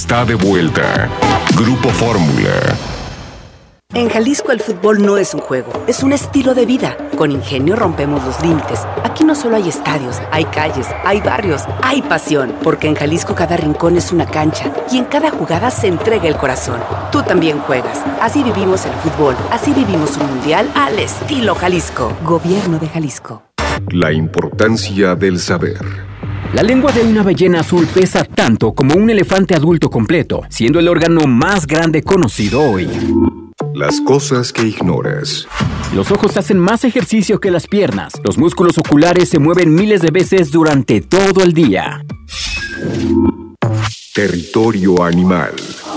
está de vuelta. Grupo Fórmula. En Jalisco el fútbol no es un juego, es un estilo de vida. Con Ingenio rompemos los límites. Aquí no solo hay estadios, hay calles, hay barrios, hay pasión. Porque en Jalisco cada rincón es una cancha y en cada jugada se entrega el corazón. Tú también juegas. Así vivimos el fútbol, así vivimos un mundial al estilo Jalisco. Gobierno de Jalisco. La importancia del saber. La lengua de una ballena azul pesa tanto como un elefante adulto completo, siendo el órgano más grande conocido hoy. Las cosas que ignoras. Los ojos hacen más ejercicio que las piernas. Los músculos oculares se mueven miles de veces durante todo el día. Territorio animal.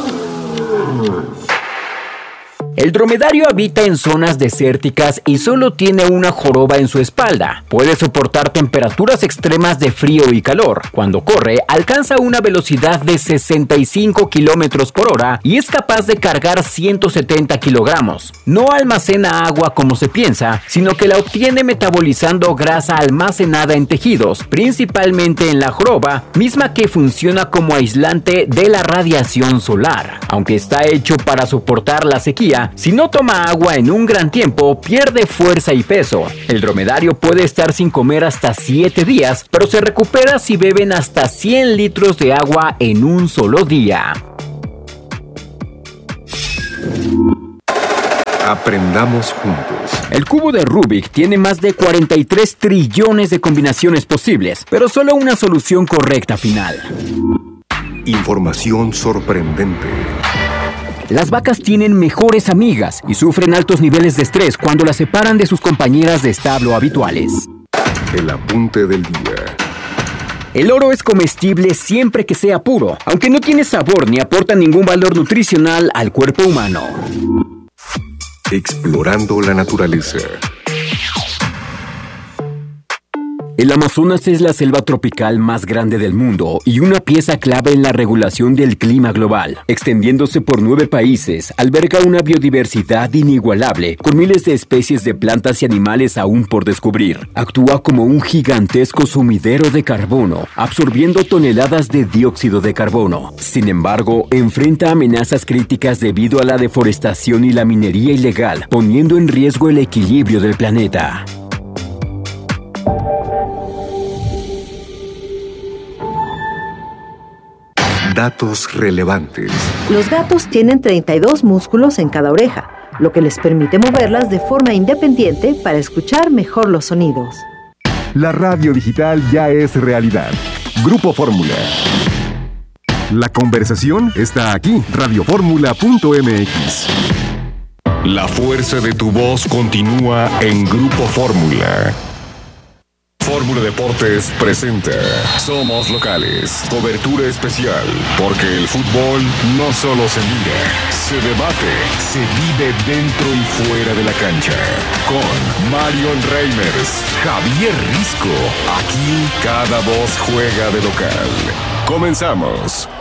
El dromedario habita en zonas desérticas y solo tiene una joroba en su espalda. Puede soportar temperaturas extremas de frío y calor. Cuando corre, alcanza una velocidad de 65 kilómetros por hora y es capaz de cargar 170 kilogramos. No almacena agua como se piensa, sino que la obtiene metabolizando grasa almacenada en tejidos, principalmente en la joroba, misma que funciona como aislante de la radiación solar. Aunque está hecho para soportar la sequía, si no toma agua en un gran tiempo, pierde fuerza y peso. El dromedario puede estar sin comer hasta 7 días, pero se recupera si beben hasta 100 litros de agua en un solo día. Aprendamos juntos. El cubo de Rubik tiene más de 43 trillones de combinaciones posibles, pero solo una solución correcta final. Información sorprendente. Las vacas tienen mejores amigas y sufren altos niveles de estrés cuando las separan de sus compañeras de establo habituales. El apunte del día. El oro es comestible siempre que sea puro, aunque no tiene sabor ni aporta ningún valor nutricional al cuerpo humano. Explorando la naturaleza. El Amazonas es la selva tropical más grande del mundo y una pieza clave en la regulación del clima global. Extendiéndose por 9 países, alberga una biodiversidad inigualable, con miles de especies de plantas y animales aún por descubrir. Actúa como un gigantesco sumidero de carbono, absorbiendo toneladas de dióxido de carbono. Sin embargo, enfrenta amenazas críticas debido a la deforestación y la minería ilegal, poniendo en riesgo el equilibrio del planeta. Datos relevantes. Los gatos tienen 32 músculos en cada oreja, lo que les permite moverlas de forma independiente para escuchar mejor los sonidos. La radio digital ya es realidad. Grupo Fórmula. La conversación está aquí, radioformula.mx. La fuerza de tu voz continúa en Grupo Fórmula. Fórmula Deportes presenta Somos Locales, cobertura especial, porque el fútbol no solo se mira, se debate, se vive dentro y fuera de la cancha. Con Marion Reimers, Javier Risco, aquí cada voz juega de local. Comenzamos.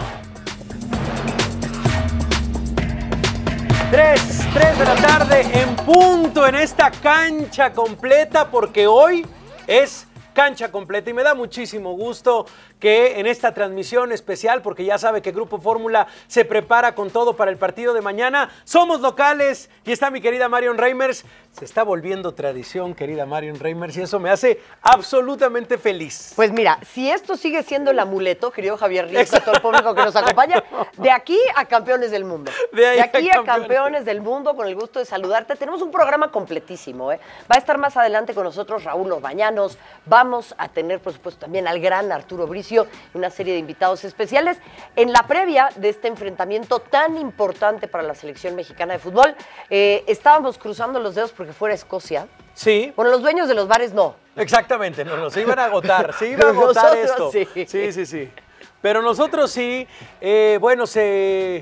3 de la tarde en punto en esta cancha completa, porque hoy es cancha completa y me da muchísimo gusto que en esta transmisión especial, porque ya sabe que Grupo Fórmula se prepara con todo para el partido de mañana, somos locales y está mi querida Marion Reimers. Se está volviendo tradición, querida Marion Reimers, y eso me hace absolutamente feliz. Pues mira, si esto sigue siendo el amuleto, querido Javier Ríos, a todo el público que nos acompaña, de aquí a campeones del mundo. De aquí a campeones del mundo, con el gusto de saludarte. Tenemos un programa completísimo, ¿eh? Va a estar más adelante con nosotros Raúl Orbañanos. Vamos a tener, por supuesto, también al gran Arturo Bricio y una serie de invitados especiales. En la previa de este enfrentamiento tan importante para la selección mexicana de fútbol, estábamos cruzando los dedos porque fuera Escocia. Sí. Bueno, los dueños de los bares no. Exactamente, no, se iban a agotar, se iba a agotar esto. Sí. Sí. Pero nosotros sí, bueno, se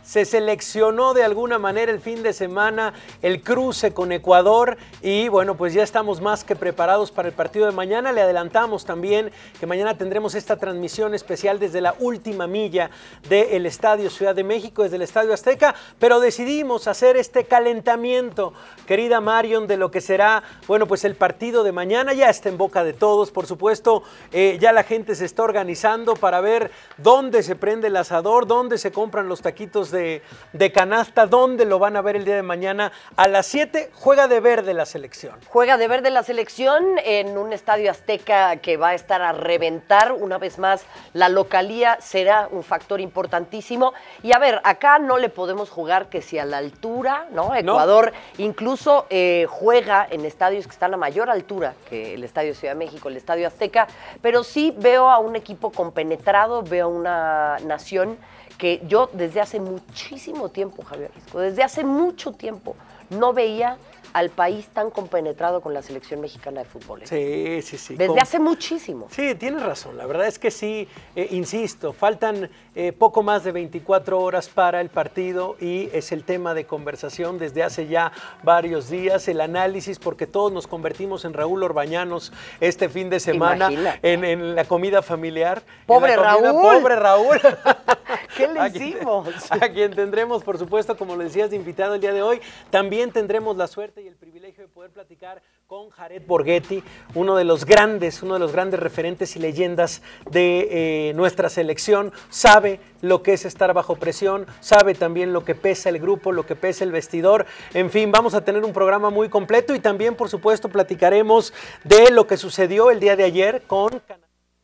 se seleccionó de alguna manera el fin de semana el cruce con Ecuador y bueno, pues ya estamos más que preparados para el partido de mañana. Le adelantamos también que mañana tendremos esta transmisión especial desde la última milla del Estadio Ciudad de México, desde el Estadio Azteca, pero decidimos hacer este calentamiento, querida Marion, de lo que será, bueno, pues el partido de mañana. Ya está en boca de todos, por supuesto, ya la gente se está organizando para ver dónde se prende el asador, dónde se compran los taquitos de canasta, dónde lo van a ver el día de mañana. A las 7 juega de verde la selección. Juega de verde la selección en un Estadio Azteca que va a estar a reventar. Una vez más, la localía será un factor importantísimo. Y a ver, acá no le podemos jugar que si a la altura, ¿no? Ecuador incluso juega en estadios que están a mayor altura que el Estadio Ciudad de México, el Estadio Azteca, pero sí veo a un equipo compenetrado, veo a una nación que yo desde hace muchísimo tiempo, Javier Risco, desde hace mucho tiempo no veía al país tan compenetrado con la selección mexicana de fútbol. Sí. Desde hace muchísimo. Sí, tienes razón. La verdad es que sí, insisto, faltan poco más de 24 horas para el partido y es el tema de conversación desde hace ya varios días, el análisis, porque todos nos convertimos en Raúl Orbañanos este fin de semana en la comida familiar. ¡Pobre Raúl! ¡Pobre Raúl! ¿Qué le hicimos? A quien tendremos, por supuesto, como lo decías, de invitado el día de hoy. También tendremos la suerte y el privilegio de poder platicar con Jared Borghetti, uno de los grandes referentes y leyendas de nuestra selección. Sabe lo que es estar bajo presión, sabe también lo que pesa el grupo, lo que pesa el vestidor. En fin, vamos a tener un programa muy completo y también, por supuesto, platicaremos de lo que sucedió el día de ayer con Canadá.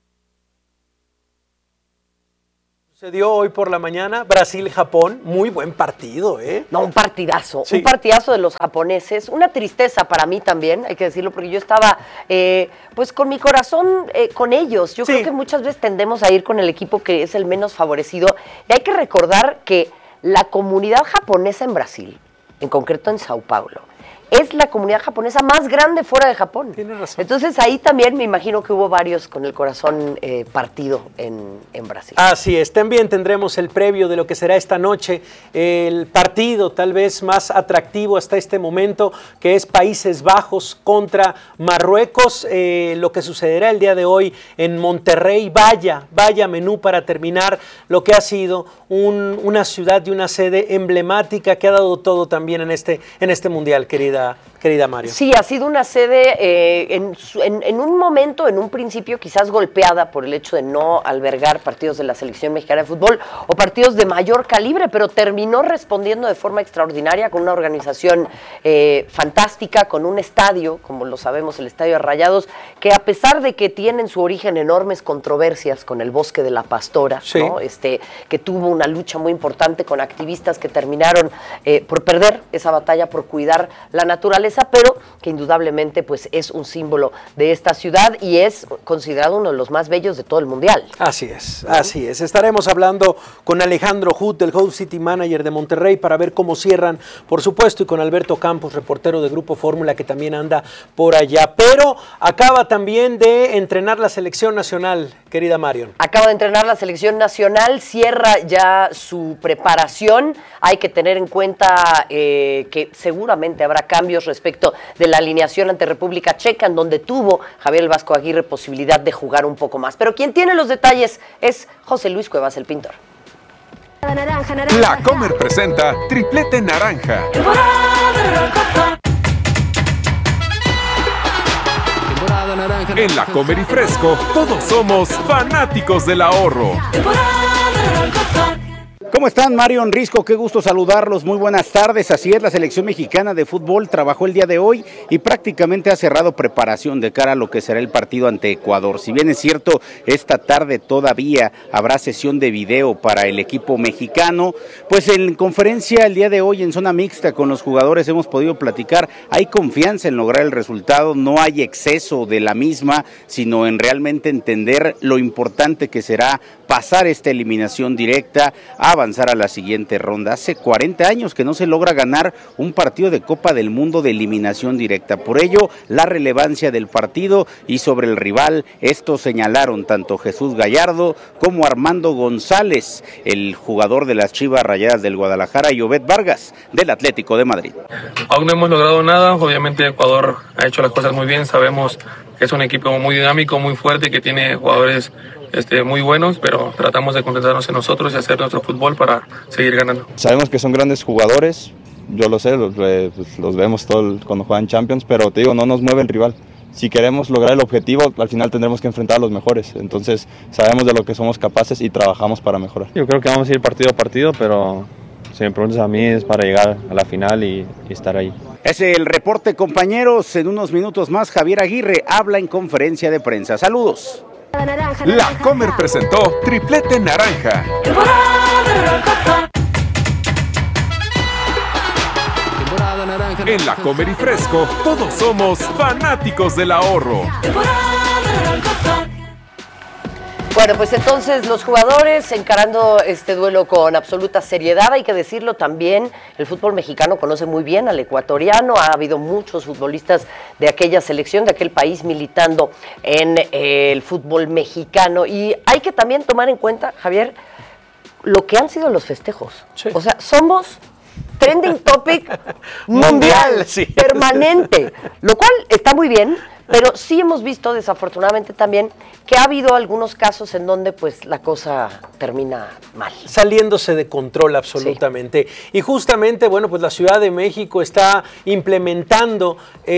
Sucedió hoy por la mañana, Brasil-Japón, muy buen partido, ¿eh? No, un partidazo, sí. Un partidazo de los japoneses, una tristeza para mí también, hay que decirlo, porque yo estaba pues con mi corazón con ellos. Yo creo que muchas veces tendemos a ir con el equipo que es el menos favorecido y hay que recordar que la comunidad japonesa en Brasil, en concreto en Sao Paulo, es la comunidad japonesa más grande fuera de Japón. Tienes razón. Entonces ahí también me imagino que hubo varios con el corazón partido en Brasil. Así es, también tendremos el previo de lo que será esta noche, el partido tal vez más atractivo hasta este momento, que es Países Bajos contra Marruecos, lo que sucederá el día de hoy en Monterrey. Vaya menú para terminar lo que ha sido una ciudad y una sede emblemática que ha dado todo también en este mundial, querida Mario. Sí, ha sido una sede en un momento, en un principio quizás golpeada por el hecho de no albergar partidos de la selección mexicana de fútbol o partidos de mayor calibre, pero terminó respondiendo de forma extraordinaria con una organización fantástica, con un estadio, como lo sabemos, el Estadio de Rayados, que a pesar de que tienen su origen enormes controversias con el Bosque de la Pastora, sí, ¿no? Que tuvo una lucha muy importante con activistas que terminaron por perder esa batalla, por cuidar la naturaleza, pero que indudablemente pues es un símbolo de esta ciudad y es considerado uno de los más bellos de todo el mundial. Así es. Estaremos hablando con Alejandro Huth, el Host City Manager de Monterrey, para ver cómo cierran, por supuesto, y con Alberto Campos, reportero de Grupo Fórmula, que también anda por allá. Pero acaba también de entrenar la selección nacional, querida Marion. Acaba de entrenar la selección nacional, cierra ya su preparación. Hay que tener en cuenta que seguramente habrá cambios respecto de la alineación ante República Checa, en donde tuvo Javier el Vasco Aguirre posibilidad de jugar un poco más. Pero quien tiene los detalles es José Luis Cuevas, el pintor. La Comer presenta Triplete Naranja. En La Comer y Fresco, todos somos fanáticos del ahorro. ¿Cómo están, Marion Risco? Qué gusto saludarlos, muy buenas tardes. Así es, la selección mexicana de fútbol trabajó el día de hoy y prácticamente ha cerrado preparación de cara a lo que será el partido ante Ecuador. Si bien es cierto, esta tarde todavía habrá sesión de video para el equipo mexicano, pues en conferencia el día de hoy en zona mixta con los jugadores hemos podido platicar, hay confianza en lograr el resultado, no hay exceso de la misma, sino en realmente entender lo importante que será pasar esta eliminación directa, a avanzar a la siguiente ronda. Hace 40 años que no se logra ganar un partido de Copa del Mundo de eliminación directa. Por ello, la relevancia del partido y sobre el rival, esto señalaron tanto Jesús Gallardo como Armando González, el jugador de las Chivas Rayadas del Guadalajara, y Obed Vargas, del Atlético de Madrid. Aún no hemos logrado nada, obviamente Ecuador ha hecho las cosas muy bien, sabemos que es un equipo muy dinámico, muy fuerte, que tiene jugadores muy buenos, pero tratamos de concentrarnos en nosotros y hacer nuestro fútbol para seguir ganando. Sabemos que son grandes jugadores, yo lo sé, los vemos cuando juegan Champions, pero te digo, no nos mueve el rival. Si queremos lograr el objetivo, al final tendremos que enfrentar a los mejores. Entonces sabemos de lo que somos capaces y trabajamos para mejorar. Yo creo que vamos a ir partido a partido, pero si me preguntas a mí es para llegar a la final y estar ahí. Es el reporte, compañeros. En unos minutos más, Javier Aguirre habla en conferencia de prensa. Saludos. La Comer presentó Triplete Naranja. En La Comer y Fresco, todos somos fanáticos del ahorro. Bueno, pues entonces los jugadores encarando este duelo con absoluta seriedad, hay que decirlo también, el fútbol mexicano conoce muy bien al ecuatoriano, ha habido muchos futbolistas de aquella selección, de aquel país militando en el fútbol mexicano, y hay que también tomar en cuenta, Javier, lo que han sido los festejos. Sí. O sea, somos trending topic mundial, sí, permanente, lo cual está muy bien. Pero sí hemos visto, desafortunadamente también, que ha habido algunos casos en donde pues la cosa termina mal. Saliéndose de control absolutamente. Sí. Y justamente, bueno, pues la Ciudad de México está implementando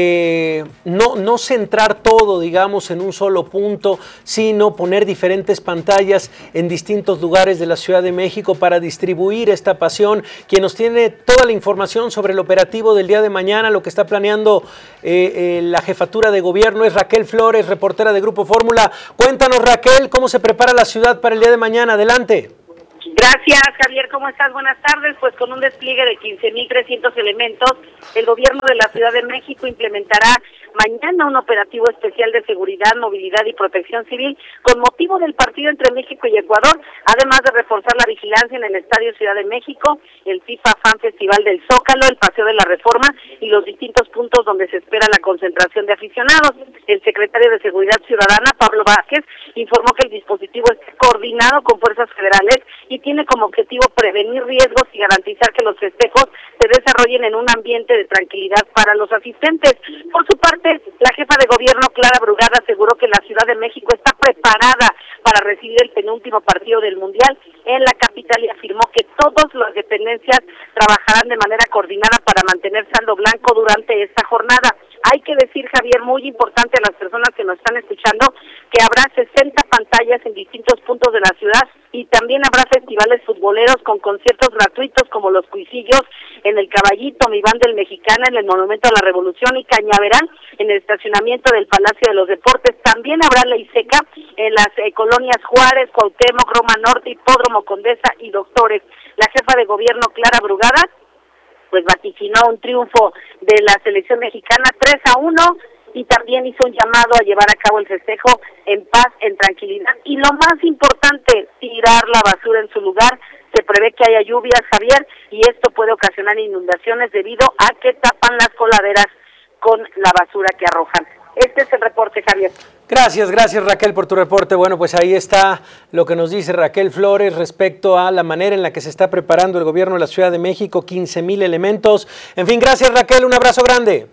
no centrar todo, digamos, en un solo punto, sino poner diferentes pantallas en distintos lugares de la Ciudad de México para distribuir esta pasión. Quien nos tiene toda la información sobre el operativo del día de mañana, lo que está planeando la jefatura de gobierno, es Raquel Flores, reportera de Grupo Fórmula. Cuéntanos, Raquel, cómo se prepara la ciudad para el día de mañana. Adelante. Gracias, Javier. ¿Cómo estás? Buenas tardes. Pues con un despliegue de 15.300 elementos, el gobierno de la Ciudad de México implementará mañana un operativo especial de seguridad, movilidad y protección civil con motivo del partido entre México y Ecuador, además de reforzar la vigilancia en el Estadio Ciudad de México, el FIFA Fan Festival del Zócalo, el Paseo de la Reforma y los distintos puntos donde se espera la concentración de aficionados. El secretario de Seguridad Ciudadana, Pablo Vázquez, informó que el dispositivo es coordinado con fuerzas federales y tiene como objetivo prevenir riesgos y garantizar que los festejos se desarrollen en un ambiente de tranquilidad para los asistentes. Por su parte, la jefa de gobierno, Clara Brugada, aseguró que la Ciudad de México está preparada para recibir el penúltimo partido del Mundial en la capital y afirmó que todas las dependencias trabajarán de manera coordinada para mantener saldo blanco durante esta jornada. Hay que decir, Javier, muy importante a las personas que nos están escuchando, que habrá 60 pantallas en distintos puntos de la ciudad y también habrá festivales futboleros con conciertos gratuitos como los Cuisillos en el Caballito, Mi Banda el Mexicana en el Monumento a la Revolución y Cañaverán en el estacionamiento del Palacio de los Deportes. También habrá ley seca en las colonias Juárez, Cuauhtémoc, Roma Norte, Hipódromo Condesa y Doctores. La jefa de gobierno, Clara Brugada, pues vaticinó un triunfo de la selección mexicana 3-1 y también hizo un llamado a llevar a cabo el festejo en paz, en tranquilidad y lo más importante, tirar la basura en su lugar. Se prevé que haya lluvias, Javier, y esto puede ocasionar inundaciones debido a que tapan las coladeras con la basura que arrojan. Este es el reporte, Javier. Gracias Raquel por tu reporte. Bueno, pues ahí está lo que nos dice Raquel Flores respecto a la manera en la que se está preparando el gobierno de la Ciudad de México, 15,000 elementos. En fin, gracias Raquel, un abrazo grande.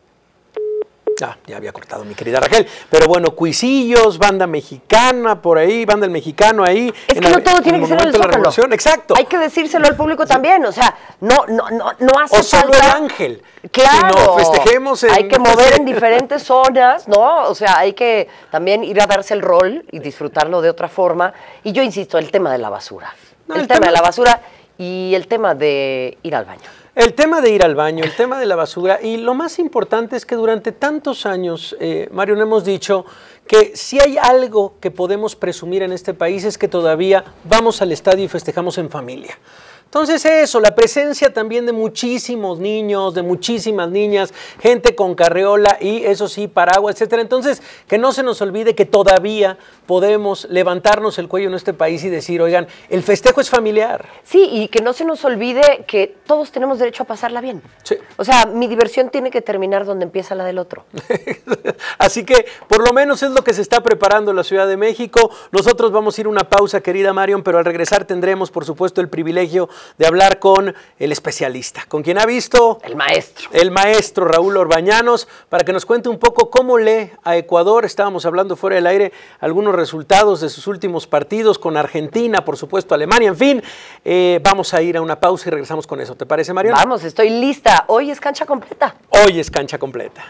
Ya había cortado mi querida Raquel, pero bueno, Cuisillos, banda mexicana por ahí, banda del mexicano ahí. Es que no todo tiene que ser el Zócalo. Exacto. Hay que decírselo al público también, o sea, no hace o solo falta. El Ángel. Claro. No, festejemos hay que mover en diferentes zonas, ¿no? O sea, hay que también ir a darse el rol y disfrutarlo de otra forma. Y yo insisto, el tema de la basura. El tema de la basura y el tema de ir al baño. El tema de ir al baño, el tema de la basura y lo más importante es que durante tantos años, Mario, no hemos dicho que si hay algo que podemos presumir en este país es que todavía vamos al estadio y festejamos en familia. Entonces eso, la presencia también de muchísimos niños, de muchísimas niñas, gente con carriola y eso sí, paraguas, etcétera. Entonces, que no se nos olvide que todavía podemos levantarnos el cuello en este país y decir, oigan, el festejo es familiar. Sí, y que no se nos olvide que todos tenemos derecho a pasarla bien. Sí. O sea, mi diversión tiene que terminar donde empieza la del otro. Así que, por lo menos es lo que se está preparando en la Ciudad de México. Nosotros vamos a ir a una pausa, querida Marion, pero al regresar tendremos, por supuesto, el privilegio de hablar con el especialista, con quien ha visto... El maestro Raúl Orbañanos, para que nos cuente un poco cómo lee a Ecuador. Estábamos hablando fuera del aire algunos resultados de sus últimos partidos con Argentina, por supuesto Alemania, en fin. Vamos a ir a una pausa y regresamos con eso. ¿Te parece, Marion? Vamos, estoy lista. Hoy es cancha completa. Hoy es cancha completa.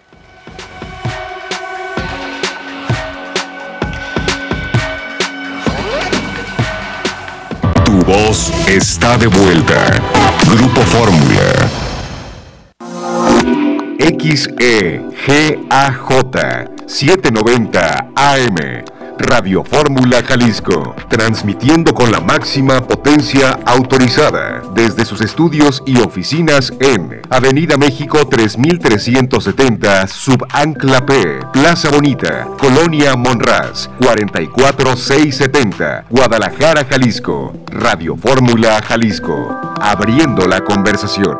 Tu voz está de vuelta. Grupo Fórmula. XEGAJ 790 AM. Radio Fórmula Jalisco, transmitiendo con la máxima potencia autorizada desde sus estudios y oficinas en Avenida México 3370, Subancla P, Plaza Bonita, Colonia Monraz, 44670, Guadalajara, Jalisco. Radio Fórmula Jalisco, abriendo la conversación.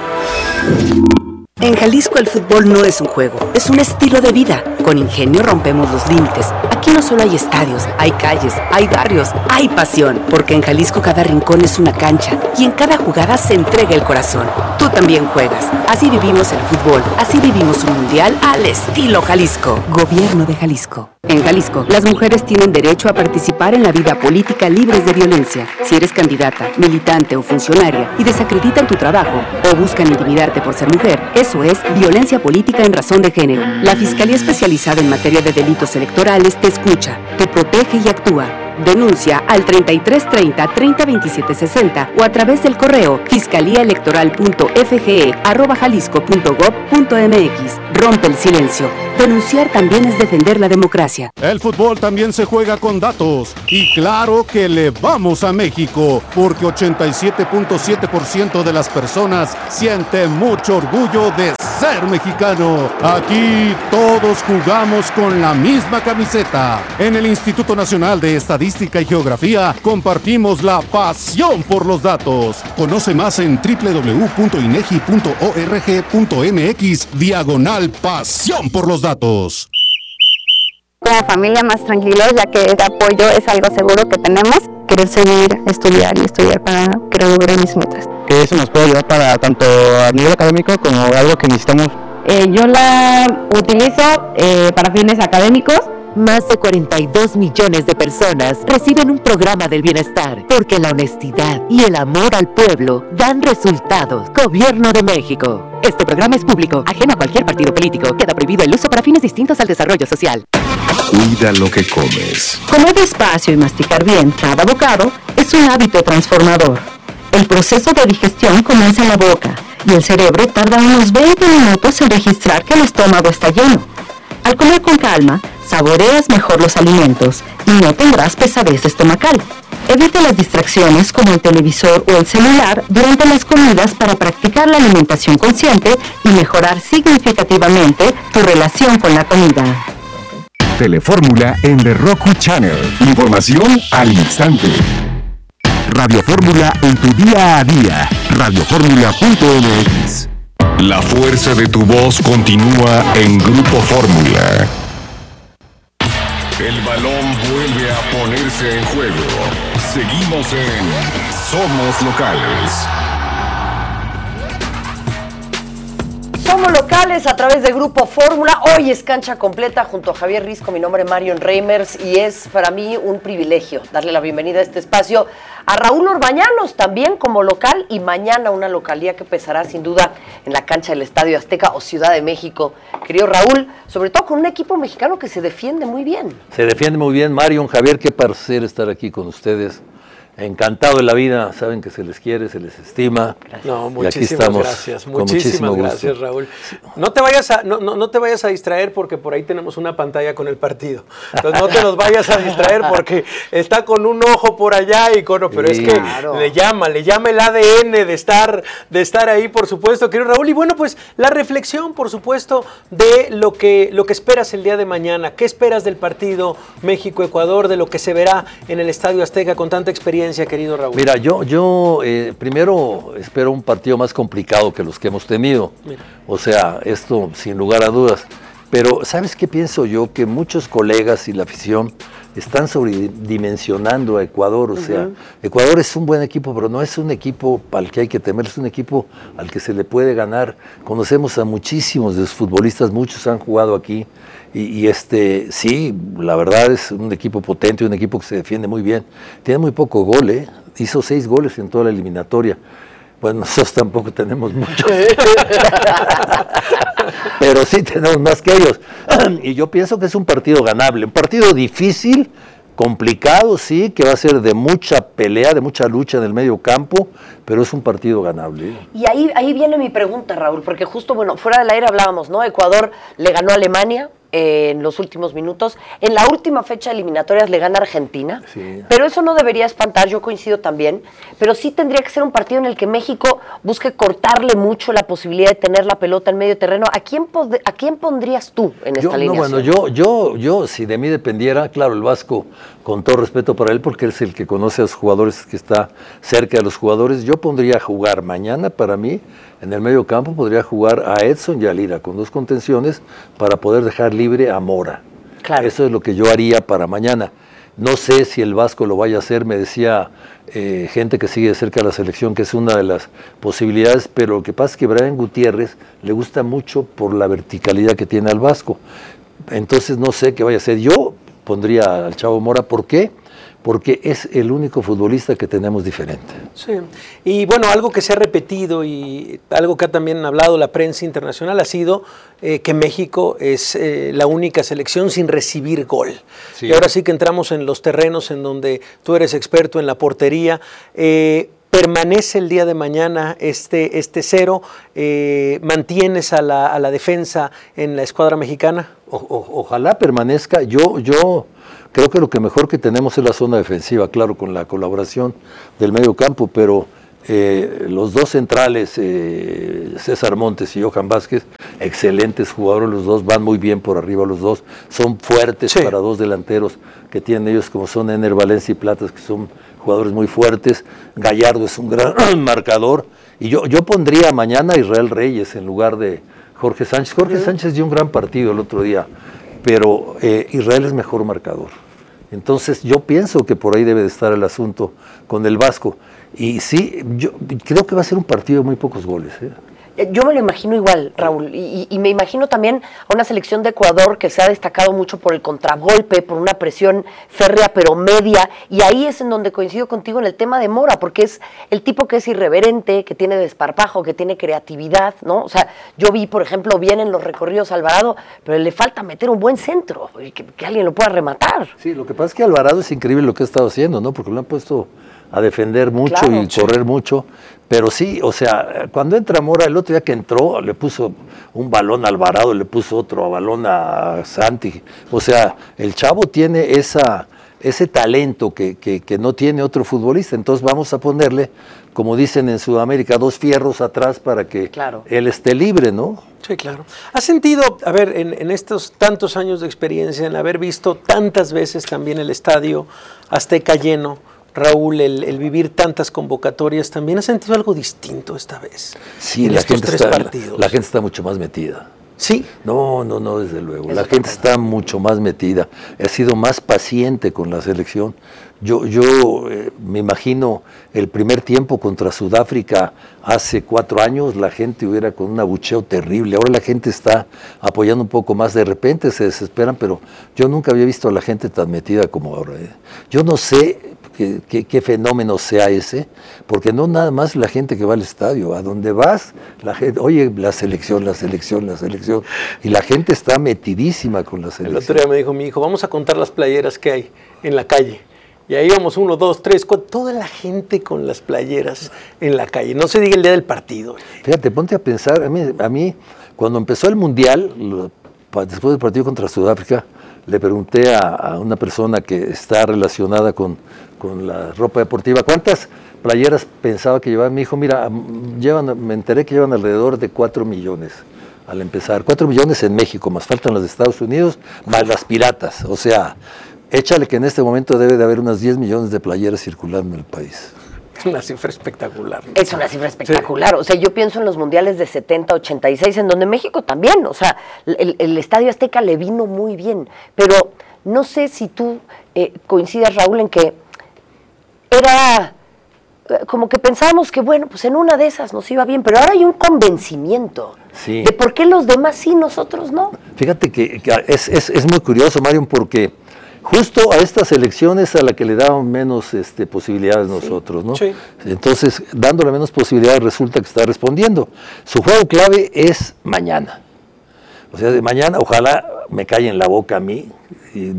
En Jalisco el fútbol no es un juego, es un estilo de vida. Con Ingenio rompemos los límites. Aquí no solo hay estadios, hay calles, hay barrios, hay pasión. Porque en Jalisco cada rincón es una cancha y en cada jugada se entrega el corazón. Tú también juegas. Así vivimos el fútbol, así vivimos un mundial al estilo Jalisco. Gobierno de Jalisco. En Jalisco, las mujeres tienen derecho a participar en la vida política libres de violencia. Si eres candidata, militante o funcionaria y desacreditan tu trabajo o buscan intimidarte por ser mujer, eso es violencia política en razón de género. La Fiscalía Especializada en Materia de Delitos Electorales te escucha, te protege y actúa. Denuncia al 3330-302760 o a través del correo fiscaliaelectoral.fge@jalisco.gov.mx. Rompe el silencio. Denunciar también es defender la democracia. El fútbol también se juega con datos. Y claro que le vamos a México, porque 87.7% de las personas siente mucho orgullo de ser mexicano. Aquí todos jugamos con la misma camiseta. En el Instituto Nacional de Estadística y Geografía compartimos la pasión por los datos. Conoce más en www.inegi.org.mx/pasión por los datos. Como familia más tranquilos, ya que el apoyo es algo seguro que tenemos. Quiero seguir estudiar para lograr mis metas. Que eso nos puede ayudar para tanto a nivel académico como algo que necesitamos. Yo la utilizo para fines académicos. Más de 42 millones de personas reciben un programa del bienestar porque la honestidad y el amor al pueblo dan resultados. Gobierno de México. Este programa es público, ajeno a cualquier partido político. Queda prohibido el uso para fines distintos al desarrollo social. Cuida lo que comes. Comer despacio y masticar bien cada bocado es un hábito transformador. El proceso de digestión comienza en la boca y el cerebro tarda unos 20 minutos en registrar que el estómago está lleno. Al comer con calma, saboreas mejor los alimentos y no tendrás pesadez estomacal. Evita las distracciones como el televisor o el celular durante las comidas para practicar la alimentación consciente y mejorar significativamente tu relación con la comida. Telefórmula en The Roku Channel. Información al instante. Radio Fórmula en tu día a día. Radioformula.mx. La fuerza de tu voz continúa en Grupo Fórmula. El balón vuelve a ponerse en juego. Seguimos en Somos Locales. Somos locales a través de Grupo Fórmula. Hoy es cancha completa junto a Javier Risco. Mi nombre es Marion Reimers y es para mí un privilegio darle la bienvenida a este espacio a Raúl Orbañanos, también como local, y mañana una localía que pesará sin duda en la cancha del Estadio Azteca o Ciudad de México. Querido Raúl, sobre todo con un equipo mexicano que se defiende muy bien. Se defiende muy bien, Marion, Javier, qué placer estar aquí con ustedes. encantado de la vida, saben que se les quiere, se les estima. No, y aquí estamos muchísimas gracias, Raúl. No te vayas a distraer porque por ahí tenemos una pantalla con el partido. Entonces no te nos vayas a distraer porque está con un ojo por allá pero es que le llama el ADN de estar ahí, por supuesto, querido Raúl. Y bueno, pues la reflexión, por supuesto, de lo que esperas el día de mañana. ¿Qué esperas del partido México-Ecuador, de lo que se verá en el Estadio Azteca con tanta experiencia, querido Raúl? Mira, yo primero espero un partido más complicado que los que hemos tenido. Mira. O sea, esto sin lugar a dudas. Pero, ¿sabes qué pienso yo? Que muchos colegas y la afición están sobredimensionando a Ecuador. O sea, Ecuador es un buen equipo, pero no es un equipo al que hay que temer, es un equipo al que se le puede ganar. Conocemos a muchísimos de los futbolistas, muchos han jugado aquí. Y sí, la verdad es un equipo potente, un equipo que se defiende muy bien. Tiene muy poco gol, hizo 6 goles en toda la eliminatoria. Bueno, nosotros tampoco tenemos muchos. Pero sí tenemos más que ellos. Y yo pienso que es un partido ganable, un partido difícil, complicado, sí, que va a ser de mucha pelea, de mucha lucha en el medio campo, pero es un partido ganable. Y ahí viene mi pregunta, Raúl, porque justo, fuera del aire hablábamos, ¿no? Ecuador le ganó a Alemania en los últimos minutos. En la última fecha de eliminatorias le gana Argentina, pero eso no debería espantar, yo coincido también, pero sí tendría que ser un partido en el que México busque cortarle mucho la posibilidad de tener la pelota en medio terreno. ¿A quién pondrías tú en esta alineación? Yo, si de mí dependiera, claro, el Vasco, con todo respeto para él, porque él es el que conoce a los jugadores, que está cerca de los jugadores, yo pondría a jugar mañana, para mí, en el medio campo podría jugar a Edson y a Lira con 2 contenciones para poder dejar libre a Mora. Claro. Eso es lo que yo haría para mañana. No sé si el Vasco lo vaya a hacer, me decía gente que sigue de cerca la selección que es una de las posibilidades, pero lo que pasa es que Brian Gutiérrez le gusta mucho por la verticalidad que tiene al Vasco. Entonces no sé qué vaya a hacer. Yo pondría al Chavo Mora, ¿por qué? Porque es el único futbolista que tenemos diferente. Sí, y bueno, algo que se ha repetido y algo que ha también hablado la prensa internacional ha sido que México es la única selección sin recibir gol. Sí. Y ahora sí que entramos en los terrenos en donde tú eres experto en la portería. ¿Permanece el día de mañana este 0? ¿Mantienes a la defensa en la escuadra mexicana? Ojalá permanezca. Yo creo que lo que mejor que tenemos es la zona defensiva, claro, con la colaboración del medio campo, pero los 2 centrales, César Montes y Johan Vázquez, excelentes jugadores, los 2 van muy bien por arriba, los 2 son fuertes para 2 delanteros que tienen ellos, como son Ener Valencia y Platas, que son jugadores muy fuertes. Gallardo es un gran marcador, y yo pondría mañana a Israel Reyes en lugar de Jorge Sánchez. Jorge Sánchez dio un gran partido el otro día, pero Israel es mejor marcador. Entonces yo pienso que por ahí debe de estar el asunto con el Vasco. Y sí, yo creo que va a ser un partido de muy pocos goles. Yo me lo imagino igual, Raúl, y me imagino también a una selección de Ecuador que se ha destacado mucho por el contragolpe, por una presión férrea pero media, y ahí es en donde coincido contigo en el tema de Mora, porque es el tipo que es irreverente, que tiene desparpajo, que tiene creatividad, ¿no? O sea, yo vi, por ejemplo, bien en los recorridos a Alvarado, pero le falta meter un buen centro, que alguien lo pueda rematar. Sí, lo que pasa es que Alvarado es increíble lo que ha estado haciendo, ¿no? Porque lo han puesto a defender mucho, claro, y correr mucho, pero sí, o sea, cuando entra Mora, el otro día que entró, le puso un balón a Alvarado, le puso otro balón a Santi, o sea, el chavo tiene ese talento que no tiene otro futbolista, entonces vamos a ponerle, como dicen en Sudamérica, 2 fierros atrás para que él esté libre, ¿no? Sí, claro. ¿Has sentido, a ver, en estos tantos años de experiencia, en haber visto tantas veces también el estadio Azteca lleno, Raúl, el vivir tantas convocatorias, ¿también has sentido algo distinto esta vez? Sí, la gente está mucho más metida. ¿Sí? No, desde luego. La gente está mucho más metida. Ha sido más paciente con la selección. Yo me imagino el primer tiempo contra Sudáfrica hace 4 años, la gente hubiera con un abucheo terrible. Ahora la gente está apoyando un poco más. De repente se desesperan, pero yo nunca había visto a la gente tan metida como ahora. Yo no sé qué fenómeno sea ese, porque no nada más la gente que va al estadio, a donde vas, la gente, oye, la selección, y la gente está metidísima con la selección. El otro día me dijo mi hijo, vamos a contar las playeras que hay en la calle. y ahí íbamos 1, 2, 3, 4, toda la gente con las playeras en la calle, no se diga el día del partido. Fíjate, ponte a pensar, a mí cuando empezó el Mundial, después del partido contra Sudáfrica, le pregunté a una persona que está relacionada con la ropa deportiva, ¿cuántas playeras pensaba que llevaban? Me dijo, mira, me enteré que llevan alrededor de 4 millones al empezar. 4 millones en México, más faltan las de Estados Unidos, más las piratas. O sea, échale que en este momento debe de haber unas 10 millones de playeras circulando en el país. Es una cifra espectacular. Es una cifra espectacular. Sí. O sea, yo pienso en los mundiales de 70, 86, en donde México también, o sea, el Estadio Azteca le vino muy bien. Pero no sé si tú coincidas, Raúl, en que era como que pensábamos que, bueno, pues en una de esas nos iba bien, pero ahora hay un convencimiento de por qué los demás sí, nosotros no. Fíjate que es muy curioso, Marion, porque justo a estas elecciones a la que le daban menos posibilidades nosotros, ¿no? Sí. Entonces, dándole menos posibilidades, resulta que está respondiendo. Su juego clave es mañana. O sea, de mañana, ojalá me calle en la boca a mí, y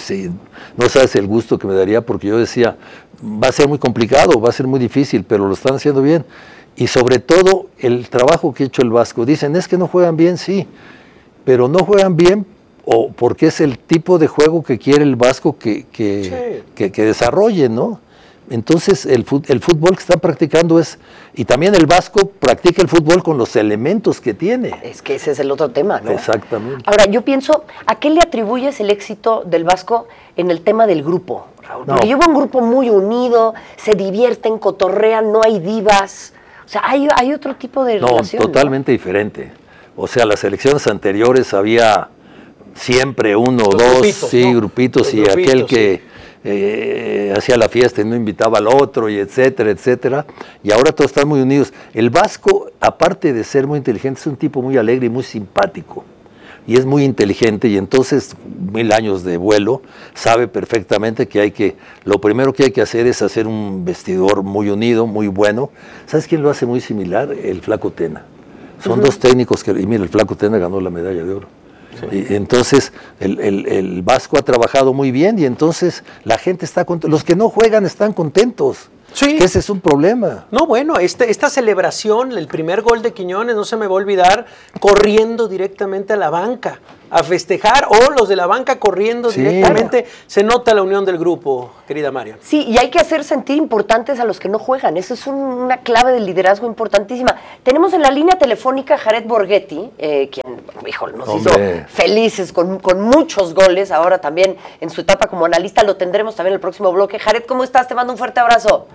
no sabes el gusto que me daría, porque yo decía, va a ser muy complicado, va a ser muy difícil, pero lo están haciendo bien. Y sobre todo, el trabajo que ha hecho el Vasco. Dicen, es que no juegan bien, sí, pero no juegan bien o porque es el tipo de juego que quiere el Vasco que desarrolle, ¿no? Entonces, el fútbol que están practicando y también el Vasco practica el fútbol con los elementos que tiene. Es que ese es el otro tema, ¿no? Exactamente. Ahora, yo pienso, ¿a qué le atribuyes el éxito del Vasco en el tema del grupo, Raúl? Porque yo veo un grupo muy unido, se divierten, cotorrean, no hay divas. O sea, hay otro tipo de relación. Totalmente diferente. O sea, las elecciones anteriores había siempre uno o dos, grupitos, y aquel que hacía la fiesta y no invitaba al otro, y etcétera, etcétera. Y ahora todos están muy unidos. El Vasco, aparte de ser muy inteligente, es un tipo muy alegre y muy simpático. Y es muy inteligente, y entonces, 1000 años de vuelo, sabe perfectamente que lo primero que hay que hacer es hacer un vestidor muy unido, muy bueno. ¿Sabes quién lo hace muy similar? El Flaco Tena. Son dos técnicos y mira, el Flaco Tena ganó la medalla de oro. Sí. Y entonces el Vasco ha trabajado muy bien, y entonces la gente está contenta. Los que no juegan están contentos. Sí. Ese es un problema. No, bueno, esta celebración, el primer gol de Quiñones, no se me va a olvidar, corriendo directamente a la banca a festejar, o los de la banca corriendo directamente. Se nota la unión del grupo, querida Marion. Sí, y hay que hacer sentir importantes a los que no juegan. Eso es una clave del liderazgo importantísima. Tenemos en la línea telefónica a Jared Borghetti, quien, híjole, nos hizo felices con muchos goles. Ahora también en su etapa como analista lo tendremos también en el próximo bloque. Jared, ¿cómo estás? Te mando un fuerte abrazo.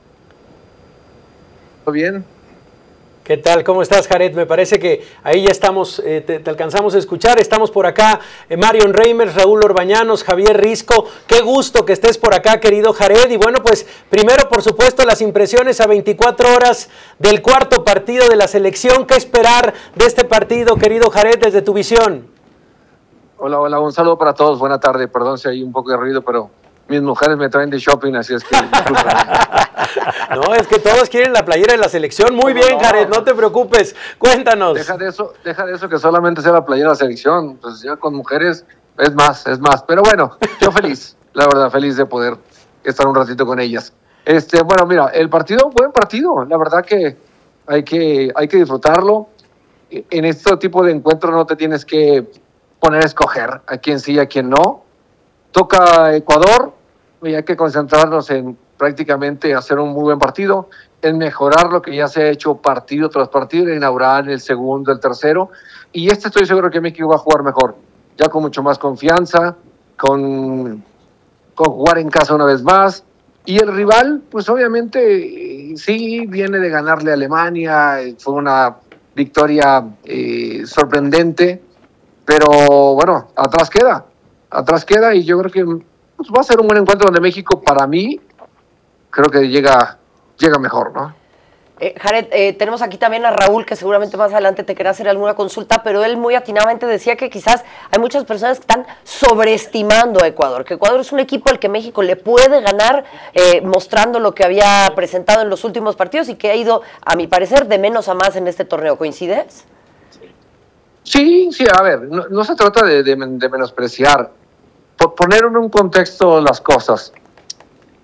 ¿Todo bien? ¿Qué tal? ¿Cómo estás, Jared? Me parece que ahí ya estamos, te alcanzamos a escuchar. Estamos por acá, Marion Reimers, Raúl Orbañanos, Javier Risco. Qué gusto que estés por acá, querido Jared. Y bueno, pues primero, por supuesto, las impresiones a 24 horas del cuarto partido de la selección. ¿Qué esperar de este partido, querido Jared, desde tu visión? Hola, un saludo para todos. Buena tarde. Perdón si hay un poco de ruido, pero mis mujeres me traen de shopping, así es que disculpen. No, es que todos quieren la playera de la selección. Muy bien, Jared, no te preocupes. Cuéntanos. Deja de eso que solamente sea la playera de la selección. Pues ya con mujeres es más. Pero bueno, yo feliz, la verdad, feliz de poder estar un ratito con ellas. Bueno, mira, el partido, buen partido. La verdad que hay que disfrutarlo. En este tipo de encuentros no te tienes que poner a escoger a quién sí y a quién no. Toca Ecuador y hay que concentrarnos en prácticamente hacer un muy buen partido, en mejorar lo que ya se ha hecho partido tras partido, en inaugurar el segundo, el tercero, y estoy seguro que México va a jugar mejor, ya con mucho más confianza, con jugar en casa una vez más, y el rival, pues obviamente sí viene de ganarle a Alemania, fue una victoria sorprendente, pero bueno, atrás queda, y yo creo que pues, va a ser un buen encuentro donde México, para mí, creo que llega mejor, ¿no? Jared, tenemos aquí también a Raúl, que seguramente más adelante te querrá hacer alguna consulta, pero él muy atinadamente decía que quizás hay muchas personas que están sobreestimando a Ecuador, que Ecuador es un equipo al que México le puede ganar, mostrando lo que había presentado en los últimos partidos y que ha ido, a mi parecer, de menos a más en este torneo. ¿Coincides? Sí, a ver, no se trata de menospreciar. Por poner en un contexto las cosas,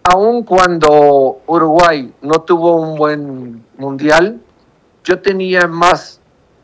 aun cuando Uruguay no tuvo un buen mundial, yo tenía más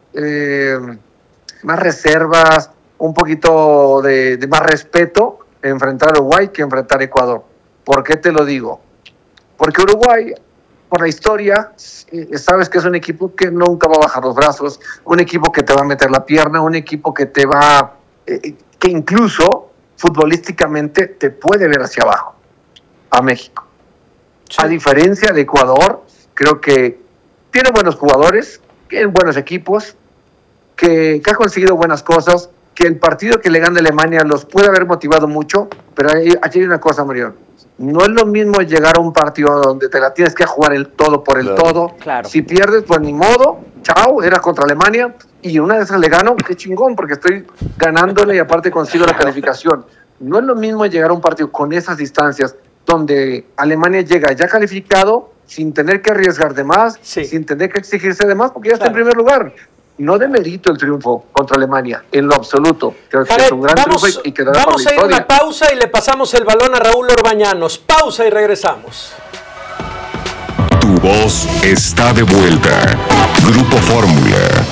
reservas, un poquito de más respeto enfrentar a Uruguay que enfrentar a Ecuador. ¿Por qué te lo digo? Porque Uruguay, por la historia, sabes que es un equipo que nunca va a bajar los brazos, un equipo que te va a meter la pierna, un equipo que te va, que incluso futbolísticamente te puede ver hacia abajo, a México. Sí. A diferencia de Ecuador, creo que tiene buenos jugadores, tiene buenos equipos, que ha conseguido buenas cosas, que el partido que le gana Alemania los puede haber motivado mucho, pero aquí hay una cosa, Marión. No es lo mismo llegar a un partido donde te la tienes que jugar el todo por el todo. Claro. Si pierdes, pues ni modo, chao, era contra Alemania, y una de esas le gano, qué chingón, porque estoy ganándole y aparte consigo la calificación. No es lo mismo llegar a un partido con esas distancias, donde Alemania llega ya calificado, sin tener que arriesgar de más, sin tener que exigirse de más, porque ya está en primer lugar. No demerito el triunfo contra Alemania, en lo absoluto. Creo que es un gran triunfo y quedará por la vamos a ir a una pausa y le pasamos el balón a Raúl Orbañanos. Pausa y regresamos. Tu voz está de vuelta. Grupo Fórmula.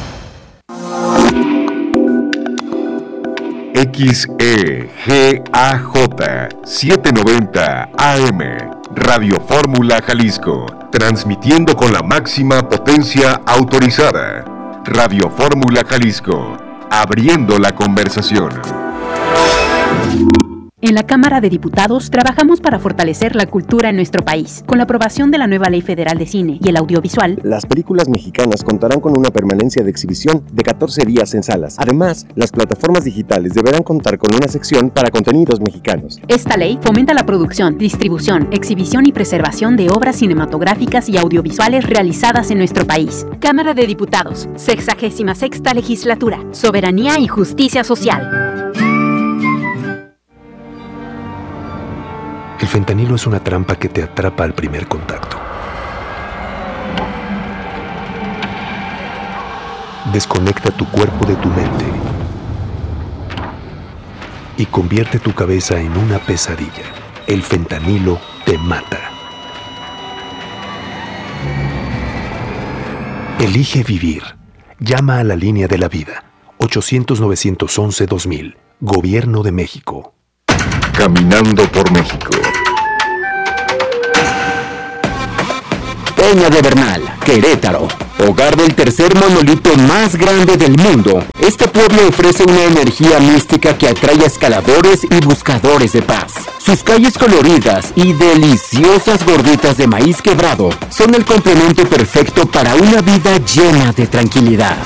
XEGAJ 790 AM. Radio Fórmula Jalisco. Transmitiendo con la máxima potencia autorizada. Radio Fórmula Jalisco, abriendo la conversación. En la Cámara de Diputados trabajamos para fortalecer la cultura en nuestro país. Con la aprobación de la nueva Ley Federal de Cine y el Audiovisual, las películas mexicanas contarán con una permanencia de exhibición de 14 días en salas. Además, las plataformas digitales deberán contar con una sección para contenidos mexicanos. Esta ley fomenta la producción, distribución, exhibición y preservación de obras cinematográficas y audiovisuales realizadas en nuestro país. Cámara de Diputados, 66ª Legislatura, Soberanía y Justicia Social. El fentanilo es una trampa que te atrapa al primer contacto. Desconecta tu cuerpo de tu mente y convierte tu cabeza en una pesadilla. El fentanilo te mata. Elige vivir. Llama a la línea de la vida. 800-911-2000. Gobierno de México. Caminando por México. Peña de Bernal, Querétaro, hogar del tercer monolito más grande del mundo. Este pueblo ofrece una energía mística que atrae a escaladores y buscadores de paz. Sus calles coloridas y deliciosas gorditas de maíz quebrado son el complemento perfecto para una vida llena de tranquilidad.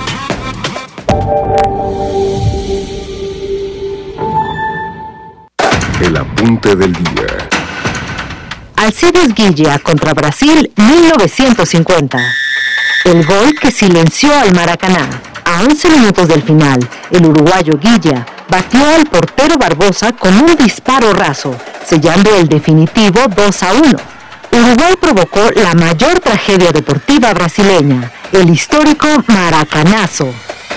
El apunte del día. Alcides Guilla contra Brasil 1950. El gol que silenció al Maracaná. A 11 minutos del final, el uruguayo Guilla batió al portero Barbosa con un disparo raso, sellando el definitivo 2-1. Uruguay provocó la mayor tragedia deportiva brasileña, el histórico Maracanazo.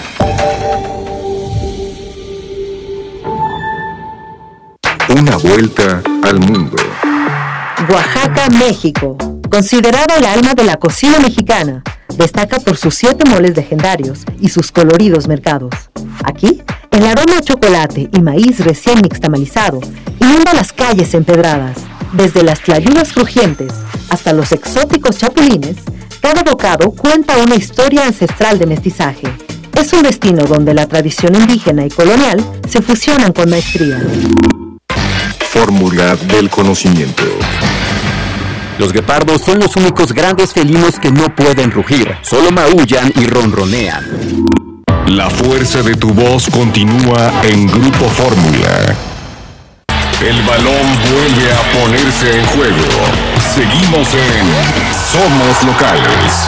Una vuelta al mundo. Oaxaca, México. Considerado el alma de la cocina mexicana, destaca por sus 7 moles legendarios y sus coloridos mercados. Aquí, el aroma a chocolate y maíz recién nixtamalizado inunda las calles empedradas. Desde las tlayudas crujientes hasta los exóticos chapulines, cada bocado cuenta una historia ancestral de mestizaje. Es un destino donde la tradición indígena y colonial se fusionan con maestría. Fórmula del conocimiento. Los guepardos son los únicos grandes felinos que no pueden rugir, solo maullan y ronronean. La fuerza de tu voz continúa en Grupo Fórmula. El balón vuelve a ponerse en juego. Seguimos en Somos Locales.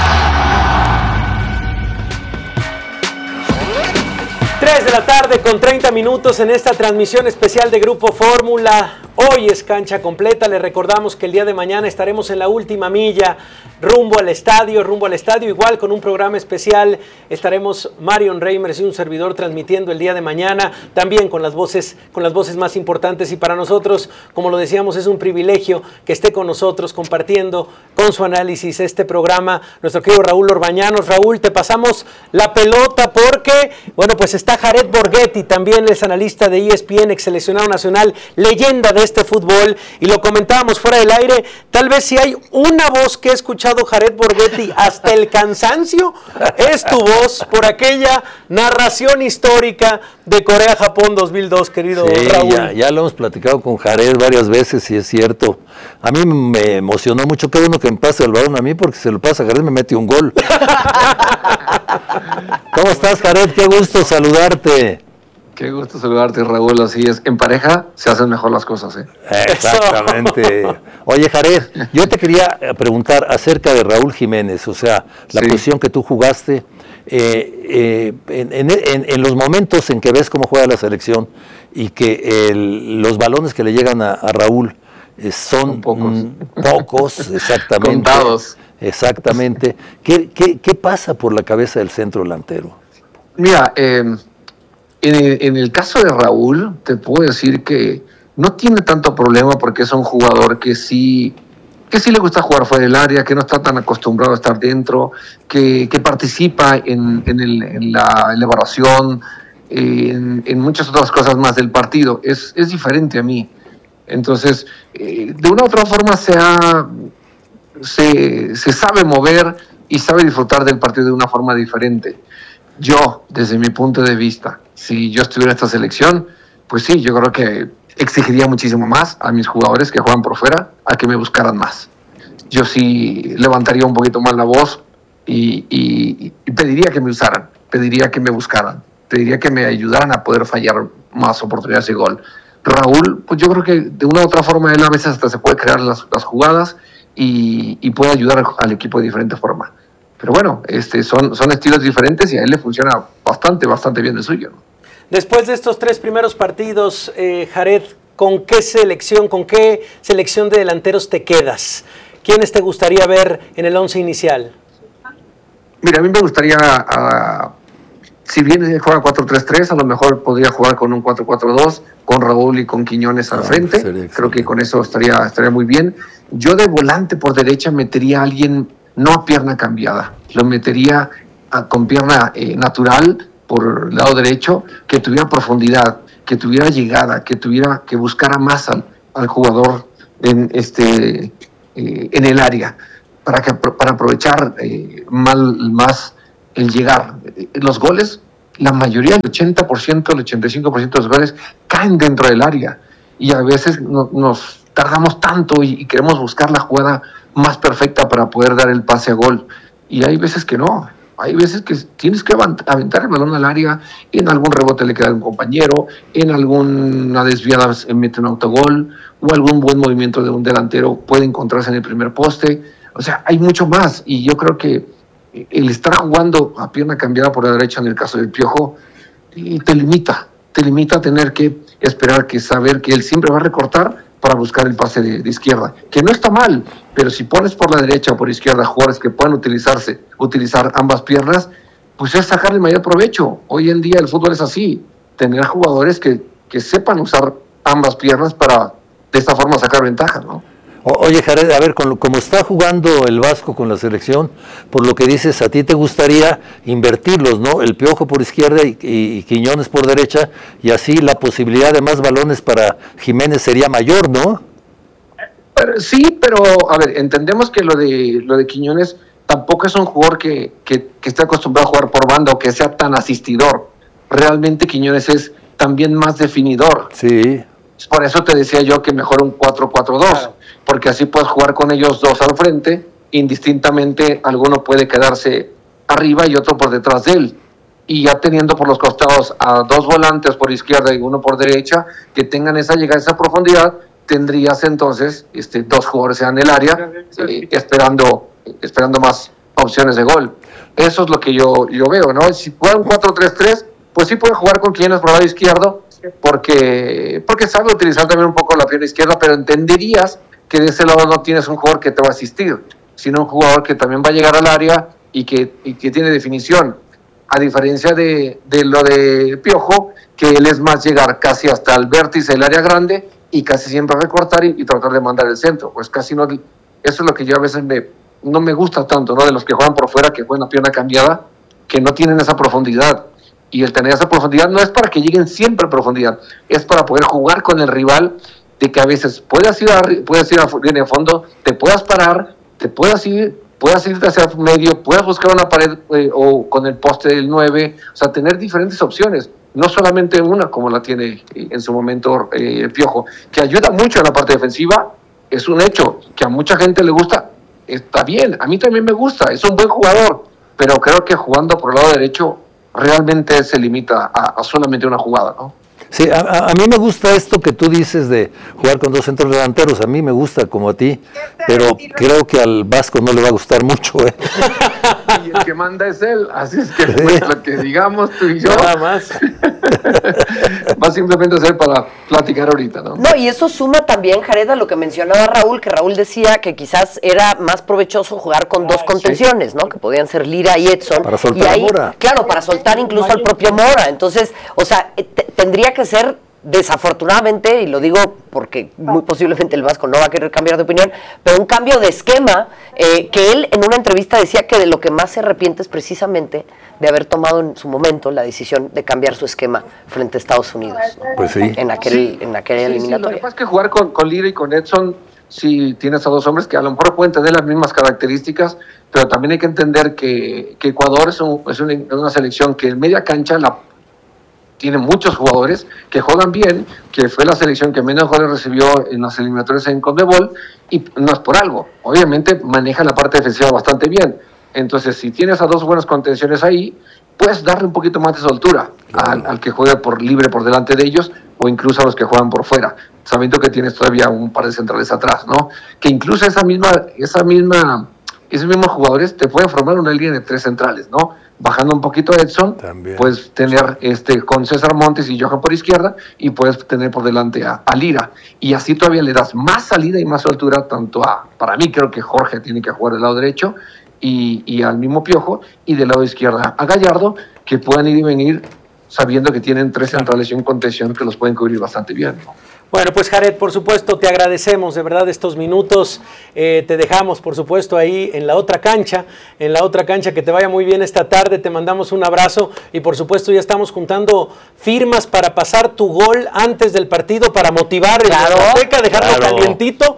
3 de la tarde con 30 minutos en esta transmisión especial de Grupo Fórmula. Hoy es cancha completa. Les recordamos que el día de mañana estaremos en la última milla, rumbo al estadio, igual con un programa especial. Estaremos Marion Reimers y un servidor transmitiendo el día de mañana, también con las voces más importantes. Y para nosotros, como lo decíamos, es un privilegio que esté con nosotros compartiendo con su análisis este programa nuestro querido Raúl Orbañanos. Raúl, te pasamos la pelota porque, bueno, pues está Jared Borghetti, también es analista de ESPN, ex seleccionado nacional, leyenda de este fútbol, y lo comentábamos fuera del aire. Tal vez si hay una voz que he escuchado, Jared Borghetti, hasta el cansancio, es tu voz por aquella narración histórica de Corea-Japón 2002, querido Raúl. Ya lo hemos platicado con Jared varias veces y es cierto. A mí me emocionó mucho, qué bueno que me pase el balón a mí, porque si se lo pasa a Jared me mete un gol. ¿Cómo estás, Jared? Qué gusto saludarte. Qué gusto saludarte, Raúl. Así es, en pareja se hacen mejor las cosas, ¿eh? Exactamente. Oye, Jared, yo te quería preguntar acerca de Raúl Jiménez, o sea, la posición que tú jugaste, en los momentos en que ves cómo juega la selección y que los balones que le llegan a Raúl son pocos, exactamente. Contados. Exactamente. ¿Qué pasa por la cabeza del centro delantero? Mira, en el caso de Raúl, te puedo decir que no tiene tanto problema porque es un jugador que sí le gusta jugar fuera del área, que no está tan acostumbrado a estar dentro, que participa en la elaboración, en muchas otras cosas más del partido. Es diferente a mí. Entonces, de una u otra forma se sabe mover y sabe disfrutar del partido de una forma diferente. Yo, desde mi punto de vista, si yo estuviera en esta selección, pues sí, yo creo que exigiría muchísimo más a mis jugadores que juegan por fuera a que me buscaran más. Yo sí levantaría un poquito más la voz y pediría que me usaran, pediría que me buscaran, pediría que me ayudaran a poder fallar más oportunidades de gol. Raúl, pues yo creo que de una u otra forma él a veces hasta se puede crear las jugadas y puede ayudar al equipo de diferente forma. Pero bueno, son estilos diferentes y a él le funciona bastante bien el suyo. Después de estos 3 primeros partidos, Jared, ¿con qué selección de delanteros te quedas? ¿Quiénes te gustaría ver en el 11 inicial? Mira, a mí me gustaría, si bien juega 4-3-3, a lo mejor podría jugar con un 4-4-2, con Raúl y con Quiñones al frente. Creo que con eso estaría muy bien. Yo de volante por derecha metería a alguien no a pierna cambiada, lo metería con pierna natural por el lado derecho, que tuviera profundidad, que tuviera llegada, que buscara más al jugador en el área, para aprovechar más el llegar. Los goles, la mayoría, el 80%, el 85% de los goles caen dentro del área y a veces nos tardamos tanto y queremos buscar la jugada más perfecta para poder dar el pase a gol. Y hay veces que no. Hay veces que tienes que aventar el balón al área, en algún rebote le queda a un compañero, en alguna desviada se mete un autogol, o algún buen movimiento de un delantero puede encontrarse en el primer poste. O sea, hay mucho más. Y yo creo que el estar jugando a pierna cambiada por la derecha en el caso del Piojo, te limita a tener que esperar, que saber que él siempre va a recortar para buscar el pase de izquierda, que no está mal, pero si pones por la derecha o por izquierda jugadores que puedan utilizar ambas piernas, pues es sacarle mayor provecho. Hoy en día el fútbol es así, tener jugadores que sepan usar ambas piernas para de esta forma sacar ventaja, ¿no? Oye, Jared, a ver, como está jugando el Vasco con la selección, por lo que dices, a ti te gustaría invertirlos, ¿no? El Piojo por izquierda y Quiñones por derecha, y así la posibilidad de más balones para Jiménez sería mayor, ¿no? Sí, pero, a ver, entendemos que lo de Quiñones tampoco es un jugador que esté acostumbrado a jugar por banda o que sea tan asistidor. Realmente Quiñones es también más definidor. Sí. Por eso te decía yo que mejor un 4-4-2, porque así puedes jugar con ellos dos al frente, indistintamente alguno puede quedarse arriba y otro por detrás de él. Y ya teniendo por los costados a 2 volantes por izquierda y uno por derecha, que tengan esa llegada, esa profundidad, tendrías entonces 2 jugadores en el área, esperando más opciones de gol. Eso es lo que yo veo, ¿no? Si juega un 4-3-3, pues sí puede jugar con Quiñones por el lado izquierdo, porque sabe utilizar también un poco la pierna izquierda, pero entenderías que de ese lado no tienes un jugador que te va a asistir, sino un jugador que también va a llegar al área y que tiene definición, a diferencia de lo de Piojo, que él es más llegar casi hasta el vértice del área grande y casi siempre recortar y tratar de mandar el centro. Pues casi no, eso es lo que yo a veces no me gusta tanto, ¿no? De los que juegan por fuera, que juegan a pierna cambiada, que no tienen esa profundidad. Y el tener esa profundidad no es para que lleguen siempre a profundidad, es para poder jugar con el rival, de que a veces puedas ir bien a fondo, te puedas parar, puedas irte hacia el medio, puedas buscar una pared o con el poste del 9, o sea, tener diferentes opciones, no solamente una como la tiene en su momento Piojo, que ayuda mucho en la parte defensiva, es un hecho, que a mucha gente le gusta, está bien, a mí también me gusta, es un buen jugador, pero creo que jugando por el lado derecho realmente se limita a solamente una jugada, ¿no? Sí, a mí me gusta esto que tú dices de jugar con 2 centros delanteros, a mí me gusta como a ti, pero creo que al Vasco no le va a gustar mucho, ¿eh? Y el que manda es él, así es que pues, lo que digamos tú y yo nada más va simplemente a ser para platicar ahorita, ¿no? No, y eso suma también, Jared, a lo que mencionaba Raúl, que Raúl decía que quizás era más provechoso jugar con 2 contenciones, ¿no? Que podían ser Lira y Edson. Para soltar a Mora. Claro, para soltar incluso al propio Mora. Entonces, o sea, tendría que ser, desafortunadamente, y lo digo porque muy posiblemente el Vasco no va a querer cambiar de opinión, pero un cambio de esquema, que él en una entrevista decía que de lo que más se arrepiente es precisamente de haber tomado en su momento la decisión de cambiar su esquema frente a Estados Unidos, ¿no? Pues sí. En aquella eliminatoria. Lo que pasa es que jugar con Lira y con Edson, si tienes a 2 hombres que a lo mejor pueden tener las mismas características, pero también hay que entender que Ecuador es una selección que en media cancha tiene muchos jugadores que juegan bien, que fue la selección que menos goles recibió en las eliminatorias en CONMEBOL, y no es por algo, obviamente maneja la parte defensiva bastante bien. Entonces, si tienes a 2 buenas contenciones ahí, puedes darle un poquito más de soltura al que juegue libre por delante de ellos, o incluso a los que juegan por fuera, sabiendo que tienes todavía un par de centrales atrás, ¿no? Que incluso esos mismos jugadores te pueden formar una línea de 3 centrales, ¿no? Bajando un poquito a Edson, también puedes tener con César Montes y Johan por izquierda, y puedes tener por delante a Lira, y así todavía le das más salida y más soltura tanto para mí creo que Jorge tiene que jugar del lado derecho, y al mismo Piojo, y del lado izquierdo a Gallardo, que puedan ir y venir sabiendo que tienen 3 centrales y un contención que los pueden cubrir bastante bien, ¿no? Bueno, pues Jared, por supuesto, te agradecemos de verdad estos minutos, te dejamos por supuesto ahí en la otra cancha, que te vaya muy bien esta tarde, te mandamos un abrazo y por supuesto ya estamos juntando firmas para pasar tu gol antes del partido para motivar en la Azteca, dejarlo calientito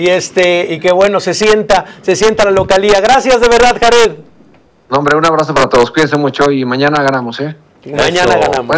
y que bueno, se sienta la localía. Gracias de verdad, Jared. No, hombre, un abrazo para todos, cuídense mucho y mañana ganamos, ¿eh? Mañana ganamos.